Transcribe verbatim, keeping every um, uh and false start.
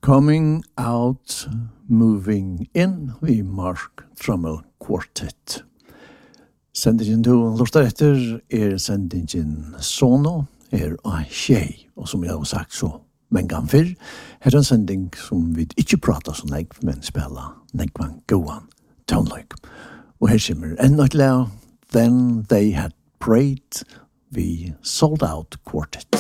Coming Out, Moving In, vi Mark Trummel Quartet. Sendingen du lortar etter er sendingen Sono, er av tjej, og som jeg har sagt så mengan fyrr, er en sending som vi ikke prater så negv, men spela negvan goan tonelike. Og her kommer enda et leo, Then They Had Prayed, vi Sold Out Quartet.